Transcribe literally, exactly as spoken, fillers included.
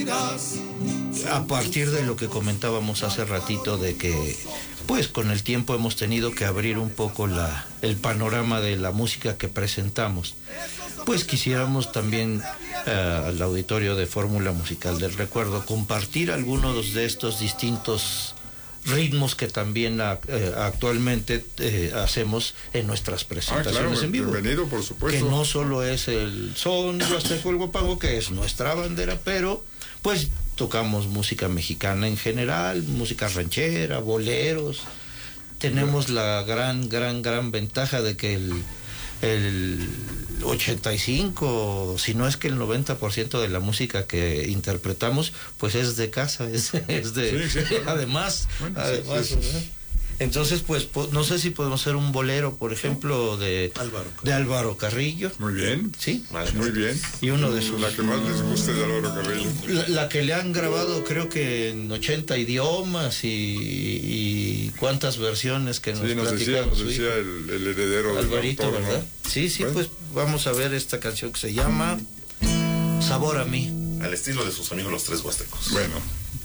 a partir de lo que comentábamos hace ratito, de que pues con el tiempo hemos tenido que abrir un poco la, el panorama de la música que presentamos, pues quisiéramos también uh, al auditorio de Fórmula Musical del Recuerdo compartir algunos de estos distintos ritmos que también eh, actualmente eh, hacemos en nuestras presentaciones ah, claro, en vivo. Bienvenido, por supuesto. Que no solo es el son huasteco, el huapango, que es nuestra bandera, pero pues tocamos música mexicana en general, música ranchera, boleros. Tenemos la gran, gran, gran ventaja de que el, el ochenta y cinco, si no es que el noventa por ciento de la música que interpretamos, pues es de casa, es, es de... Sí, sí, claro. Además, bueno, además sí, sí, sí. Entonces, pues, po- no sé si podemos hacer un bolero, por ejemplo, de Álvaro. de Álvaro Carrillo. Muy bien. Sí. Muy bien. Y uno de sus... La que más les guste de Álvaro Carrillo. La, la que le han grabado creo que en ochenta idiomas y, y cuántas versiones que nos Sí, nos decía, platicaba nos su decía hijo, el, el heredero del Alvarito, autor, ¿verdad? ¿no? Sí, sí, Bueno. pues vamos a ver esta canción que se llama Sabor a mí. Al estilo de sus amigos los tres huastecos. Bueno,